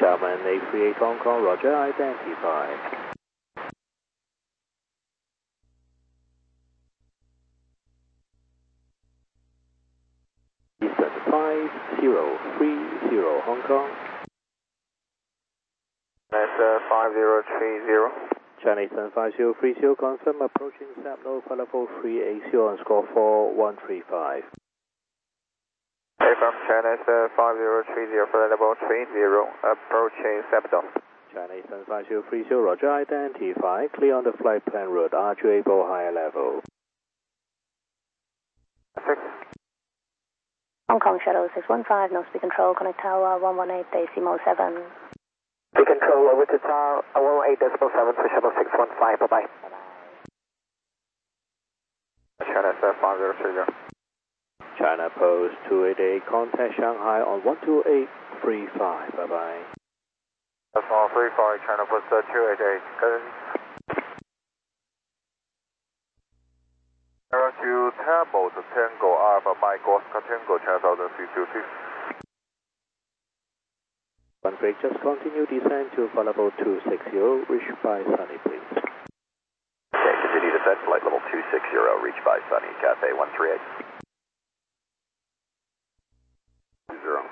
Xiamen 838 Hong Kong, Roger, identify. Eastern 5030 Hong Kong. That's 5030. China Eastern 5030, confirm approaching Sapno for level 380 on score 4135. Hey, from China 5030 for level 30, approaching Sapno. China Eastern 5030, Roger, identify. Clear on the flight plan route, arduable higher level. 6. Hong Kong Shuttle 615, no speed control, connect tower 118 decimal 7. Speed control over to tower 118.7 for shuttle 615, bye-bye. China 5030. China Post 288, contact Shanghai on 12835, bye-bye. That's 135, China Post 288, good. Arrow to Tambo to Tango Alpha, Mike Oscar Tango, China 1000 One break, just continue descent to flight level 260, reach by Sunny, please. Okay, continue descent, flight level 260, reach by Sunny, Cathay 138. 0.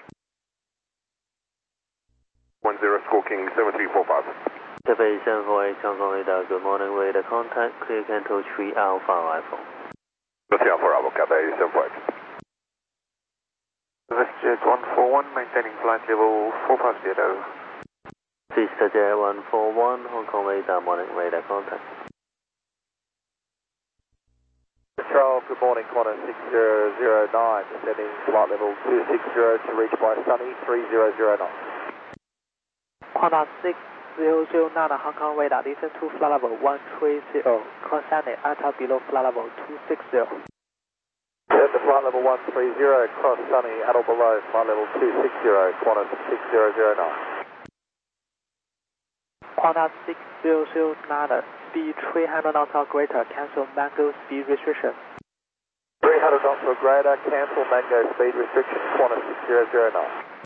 10 School King 7345. Cathay 748, Hong Kong radar, good morning, radar contact, clear Canto 3 Alpha Rifle. That's Alpha Bravo, Cathay 748. WestJet 141, maintaining flight level 450. VistaJet 141, Hong Kong radar, morning, radar contact. Charles, good morning, Qantas 6009, descending flight level 260 to reach by Sunny 3009. Qantas 6009, Hong Kong radar, descend to flight level 130, cross Sunny, ATA below flight level 260. Descend to flight level 130, cross Sunny, at or below flight level 260, Qantas 6009. Qantas 6009, speed 300 knots or greater, cancel mango speed restriction. 300 knots or greater, cancel mango speed restriction, Qantas 6009.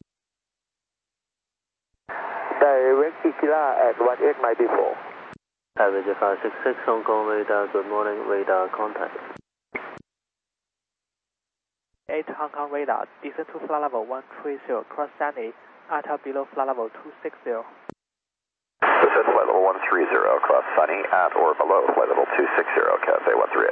Direct Ikila at 1894. Average 566, Hong Kong radar, good morning, radar contact. 8 Hong Kong radar, descend to flight level 130, cross Sunny, ATA below flight level 260. Descend flight level 130, cross Sunny, at or below flight level 260, Cathay 138.